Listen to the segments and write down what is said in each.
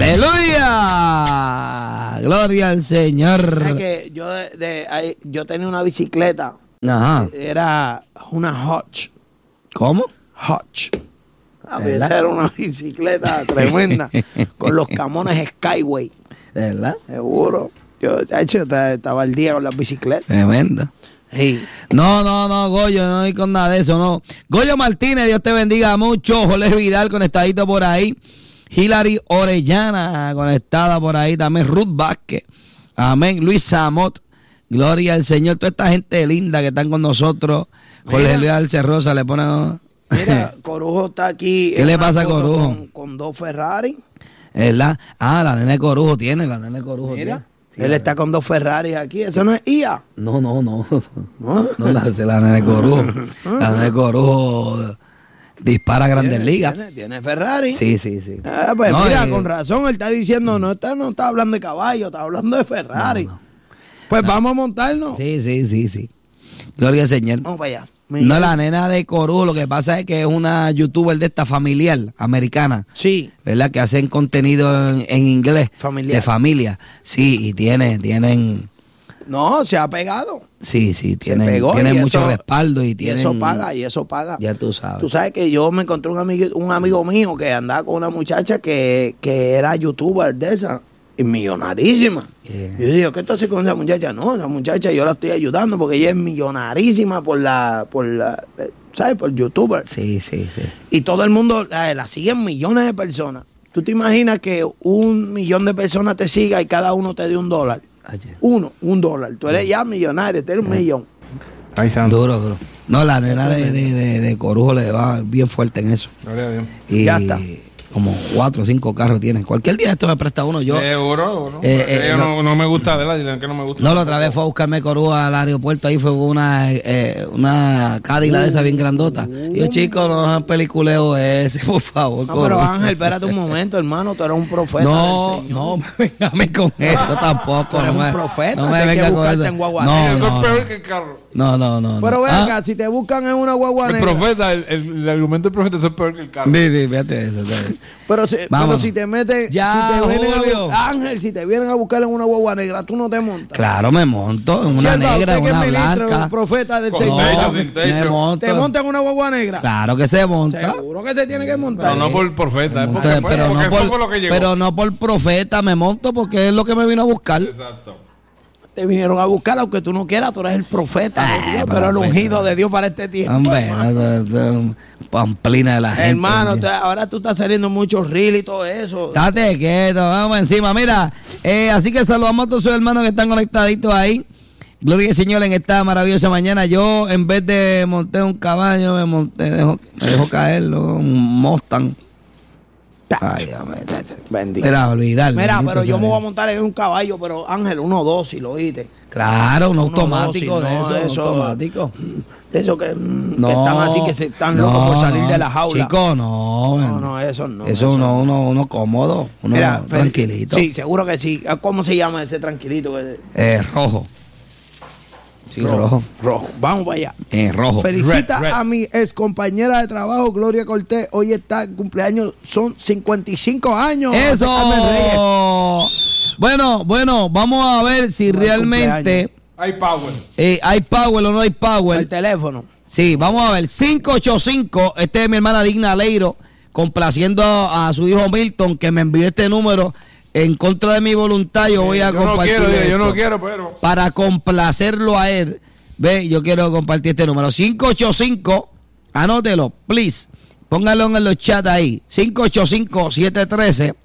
¡Aleluya! Gloria al Señor. Es que yo tenía una bicicleta. Ajá. Era una Hotch. ¿Cómo? Hotch. Esa era una bicicleta tremenda. Con los camones Skyway. ¿Verdad? Seguro. Yo, de hecho, estaba al día con las bicicletas. Tremenda. Sí. No, Goyo, no hay con nada de eso, no. Goyo Martínez, Dios te bendiga mucho. Jorge Vidal conectadito por ahí. Hilary Orellana conectada por ahí también. Ruth Vázquez. Amén. Luis Samot. Gloria al Señor. Toda esta gente linda que están con nosotros. Jorge Luis Alcerrosa le pone... Mira, Corujo está aquí. ¿Qué le pasa a Corujo? Con dos Ferrari. ¿Verdad? Ah, la nena de Corujo tiene, Mira. Tiene. Él está con dos Ferraris aquí. ¿Eso no es IA? No. No, la nena de Corujo. La nena de Corujo dispara Grandes Ligas. ¿Tiene Ferrari? Sí. Pues no, mira, con razón, él está diciendo, no está hablando de caballo, está hablando de Ferrari. No. Pues vamos a montarnos. Sí. Gloria al Señor. Vamos para allá. No, la nena de Corujo, lo que pasa es que es una youtuber de esta familiar, americana. Sí. ¿Verdad? Que hacen contenido en inglés. Familiar. De familia. Sí, y tienen... No, se ha pegado. Sí, tienen mucho respaldo y tienen... Y eso paga. Ya tú sabes. Tú sabes que yo me encontré un amigo mío que andaba con una muchacha que era youtuber de esa. Y millonarísima. Yeah. Yo digo, ¿qué tú haces con esa muchacha? No, esa muchacha yo la estoy ayudando porque ella es millonarísima por ¿sabes? Por youtuber. Sí. Y todo el mundo la siguen millones de personas. ¿Tú te imaginas que 1 millón de personas te siga y cada uno te dé $1? $1. Tú eres ya millonario, tú eres 1 millón. Duro. No, la nena de Corujo le va bien fuerte en eso. Y ya está. Como 4 o 5 carros tienen. Cualquier día esto me presta uno. Yo seguro. No me gusta verla, dile que no me gusta. No, la otra vez fue a buscarme Corujo al aeropuerto. Ahí fue una Cadillac de esa bien grandota. Y yo, chicos, no hagan peliculeo ese, por favor. No, pero Ángel, espérate un momento, hermano. Tú eres un profeta del Señor. No, véngame con eso tampoco. Tú eres un profeta. No me venga con eso. En no, es peor que el carro. No. Pero ven acá, si te buscan en una guagua negra. El profeta, el argumento del profeta es peor que el carro. Sí, fíjate eso. Pero si te meten, Ángel, si te vienen a buscar en una guagua negra, tú no te montas. Claro, me monto en una negra, en una blanca. Un profeta del Señor. Me monto. ¿Te montas en una guagua negra? Claro que se monta. Seguro que te tiene que montar. Pero no por profeta, pero no por profeta, me monto porque es lo que me vino a buscar. Exacto. Te vinieron a buscar, aunque tú no quieras, tú eres el profeta de Dios, pero el ungido de Dios para este tiempo. Hombre, pamplina de la gente. Hermano, ahora tú estás saliendo muchos reels y todo eso. Estate quieto, vamos encima. Mira, así que saludamos a todos sus hermanos que están conectaditos ahí. Gloria al Señor en esta maravillosa mañana. Yo, en vez de montar un caballo, me dejo caerlo, un Mustang. Ay, bendito. Mira, olvidar. Mira, pero yo me voy a montar en un caballo, pero Ángel, 1-2, si lo oíste. Claro, un automático de eso. Automático. De eso que están así, que se están locos por salir de la jaula. Chico, no, eso no. Eso uno cómodo, mira, tranquilito. Sí, seguro que sí. ¿Cómo se llama ese tranquilito? Rojo. Sí, rojo. Vamos para allá. Rojo. Felicita a mi ex compañera de trabajo, Gloria Cortés. Hoy está en cumpleaños, son 55 años. ¡Eso! Bueno, vamos a ver si realmente hay power. ¿Hay power o no hay power? El teléfono. Sí, vamos a ver. 585, este es mi hermana Digna Leiro, complaciendo a su hijo Milton, que me envió este número. En contra de mi voluntad, yo voy a compartir. Yo no quiero, pero. Para complacerlo a él. Ve, yo quiero compartir este número. 585, anótelo, please. Póngalo en los chats ahí. 585-713-8683.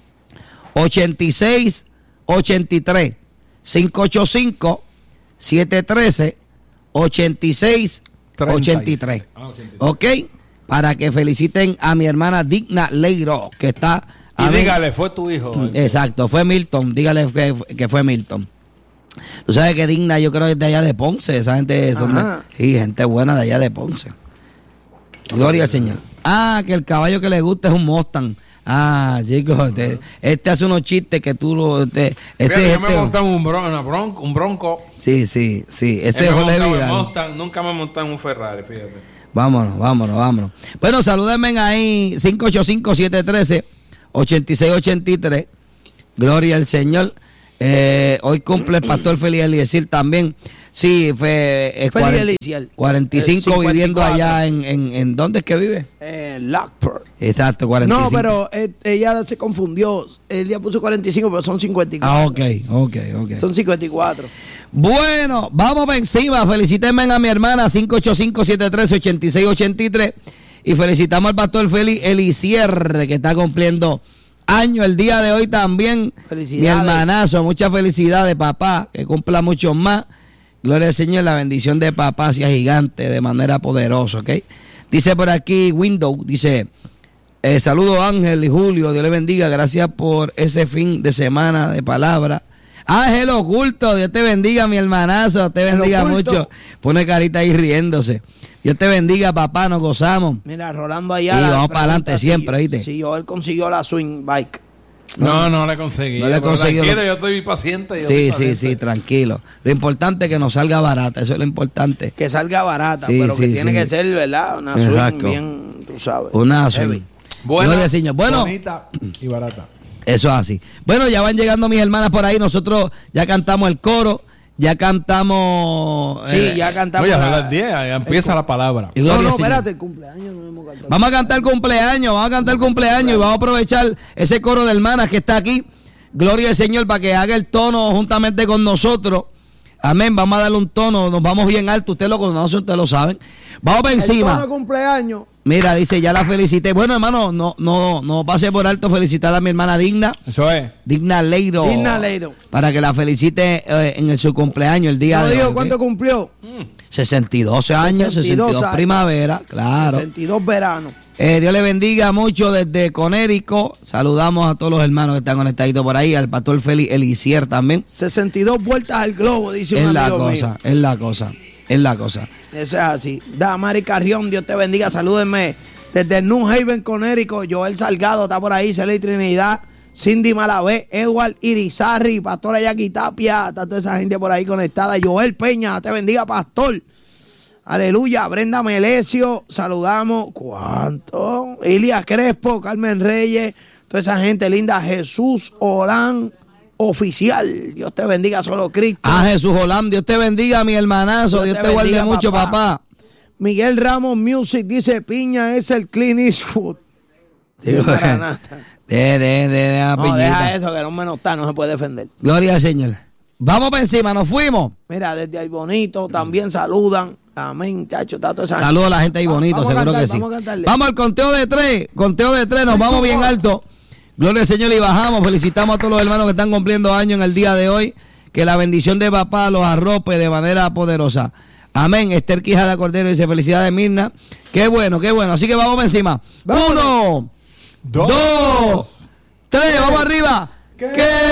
585-713-8683. ¿Ok? Para que feliciten a mi hermana Digna Leiro, que está... Y dígale, fue tu hijo. Exacto, fue Milton. Dígale que fue Milton. Tú sabes que Digna, yo creo que es de allá de Ponce. Esa gente son gente buena de allá de Ponce. Gloria al Señor. Que el caballo que le gusta es un Mustang. Chicos, este hace unos chistes que tú lo... yo me monté un Bronco. Sí. Ese es Jorge Vidal. Nunca me monté en un Ferrari, fíjate. Vámonos. Bueno, salúdenme ahí, 585-713-8683. 8683. Gloria al Señor. Hoy cumple el pastor Félix Eliezer también. Sí, fue 45 viviendo allá en ¿dónde es que vive? Lockport. Exacto, 45. No, pero ella se confundió. Él ya puso 45, pero son 54. Ah, ok. Son 54. Bueno, vamos para encima. Felicítenme a mi hermana 585-73-8683. Y felicitamos al pastor Félix Eliezer, que está cumpliendo año el día de hoy también. Mi hermanazo, muchas felicidades, papá, que cumpla mucho más. Gloria al Señor, la bendición de papá sea gigante de manera poderosa, ¿ok? Dice por aquí Window, dice, saludo Ángel y Julio, Dios les bendiga, gracias por ese fin de semana de palabra. Ángel Oculto, Dios te bendiga, mi hermanazo, te bendiga mucho. Pone carita ahí riéndose. Dios te bendiga, papá, nos gozamos. Mira, Rolando allá. Y vamos para adelante siempre, ¿viste? Sí, él consiguió la swing bike. No le conseguí. No le conseguí. Tranquilo, yo estoy paciente. Sí, tranquilo. Lo importante es que nos salga barata, eso es lo importante. Que salga barata, pero que tiene que ser, ¿verdad? Una swing bien, tú sabes. Una swing. Buena, bueno, bonita y barata. Eso es así. Bueno, ya van llegando mis hermanas por ahí. Nosotros ya cantamos el coro. Ya cantamos. Sí, ya cantamos. Oye, a las 10 ya empieza la palabra. No, espérate, el cumpleaños no hemos cantado. Vamos a cantar el cumpleaños y vamos a aprovechar ese coro de hermanas que está aquí. Gloria al Señor para que haga el tono juntamente con nosotros. Amén, vamos a darle un tono, nos vamos bien alto. Usted lo conoce, usted lo saben. Vamos para encima. El tono de cumpleaños. Mira, dice, ya la felicité. Bueno, hermano, no pase por alto felicitar a mi hermana Digna. Eso es. Digna Leiro. Para que la felicite en su cumpleaños el día de hoy. ¿Cuánto cumplió? 62 años, 62 primavera, claro. 62 verano. Dios le bendiga mucho desde Conérico. Saludamos a todos los hermanos que están conectaditos por ahí, al pastor Félix Eliezer también. 62 vueltas al globo, dice un amigo mío. Es la cosa. Eso es así. Damari Carrión, Dios te bendiga, salúdenme. Desde New Haven, Conérico, Joel Salgado está por ahí, Celia Trinidad, Cindy Malavé, Edward Irizarri, Pastora Jackie Tapia, está toda esa gente por ahí conectada. Joel Peña, te bendiga, pastor. Aleluya, Brenda Melesio, saludamos. ¿Cuánto? Ilia Crespo, Carmen Reyes, toda esa gente linda. Jesús Orán Oficial, Dios te bendiga, solo Cristo. Jesús Orán, Dios te bendiga, mi hermanazo, Dios te guarde mucho, papá. Miguel Ramos Music dice, Piña es el Clint Eastwood. Deja eso, que no menos está, no se puede defender. Gloria al Señor. Vamos para encima, nos fuimos. Mira, desde ahí bonito también saludan. Amén, chacho, tato esa. Saludos a la gente ahí bonito, seguro que sí. Vamos al conteo de tres, nos vamos bien alto. Gloria al Señor y bajamos. Felicitamos a todos los hermanos que están cumpliendo años en el día de hoy. Que la bendición de papá los arrope de manera poderosa. Amén. Esther Quijada Cordero dice felicidades, Mirna. Qué bueno. Así que vamos para encima. Vámonos. 1, 2, 3, vamos arriba. ¿Qué?